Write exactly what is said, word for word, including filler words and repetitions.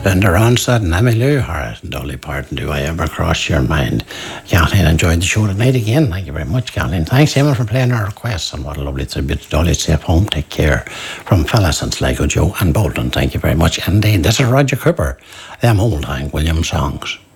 Linda Ronstadt and Emmylou Harris and Dolly Parton, Do I Ever Cross Your Mind? Kathleen enjoyed the show tonight again. Thank you very much, Kathleen. Thanks, Emma, for playing our requests. And what a lovely tribute to Dolly. Safe home, take care. From Fellas and Sligo, Joe and Bolton. Thank you very much indeed. This is Roger Cooper. Them old Hank Williams songs.